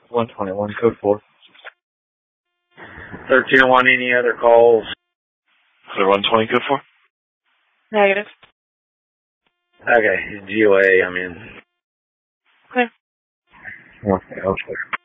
121, code 4. 1301, any other calls? Clear 120, code 4. Negative. Okay, GOA, I'm in. Clear. Okay, I'll clear.